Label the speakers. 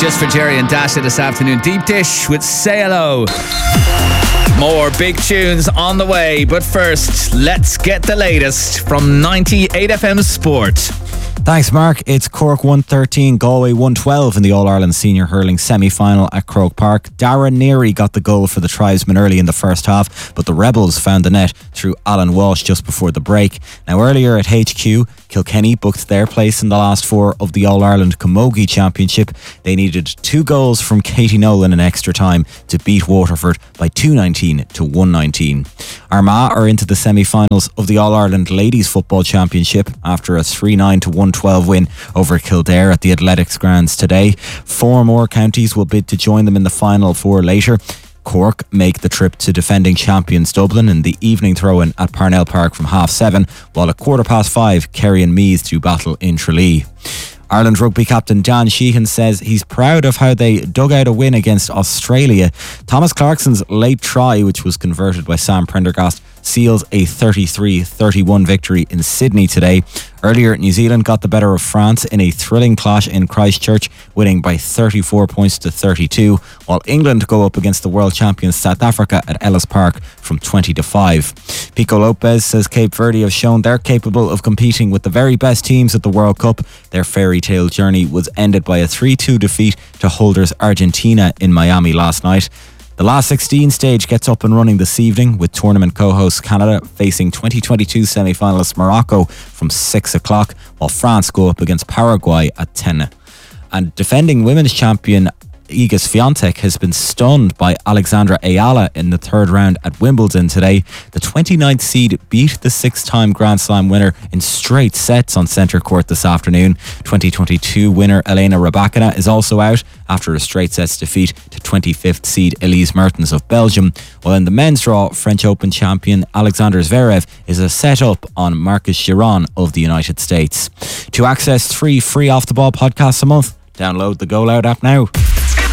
Speaker 1: Just for Jerry and Dasha this afternoon. Deep Dish with Say Hello. More big tunes on the way, but first, let's get the latest from 98 FM Sport.
Speaker 2: Thanks, Mark. It's Cork 113, Galway 112 in the All-Ireland Senior Hurling semi-final at Croke Park. Darren Neary got the goal for the tribesmen early in the first half, but the Rebels found the net through Alan Walsh just before the break. Now, earlier at HQ, Kilkenny booked their place in the last four of the All-Ireland Camogie Championship. They needed 2 goals from Katie Nolan in extra time to beat Waterford by 219 to 119. Armagh are into the semi-finals of the All-Ireland Ladies Football Championship after a 3-9 to 112 win over Kildare at the Athletics Grounds today. 4 more counties will bid to join them in the final 4 later. Cork make the trip to defending champions Dublin in the evening throw-in at Parnell Park from 7:30, while at 5:15 Kerry and Meath do battle in Tralee. Ireland rugby captain Dan Sheehan says he's proud of how they dug out a win against Australia. Thomas Clarkson's late try, which was converted by Sam Prendergast, seals a 33-31 victory in Sydney today. Earlier, New Zealand got the better of France in a thrilling clash in Christchurch, winning by 34 points to 32, while England go up against the world champions South Africa at Ellis Park from 20-5. Pico Lopez says Cape Verde have shown they're capable of competing with the very best teams at the World Cup. Their fairy tale journey was ended by a 3-2 defeat to holders Argentina in Miami last night. The last 16 stage gets up and running this evening, with tournament co-host Canada facing 2022 semi-finalist Morocco from 6 o'clock, while France go up against Paraguay at 10. And defending women's champion Iga Swiatek has been stunned by Alexandra Ayala in the third round at Wimbledon today. The 29th seed beat the 6-time Grand Slam winner in straight sets on centre court this afternoon. 2022 winner Elena Rybakina is also out after a straight sets defeat to 25th seed Elise Mertens of Belgium. While in the men's draw, French Open champion Alexander Zverev is a set up on Marcus Giron of the United States. To access 3 free off the ball podcasts a month, download the Go Loud app now.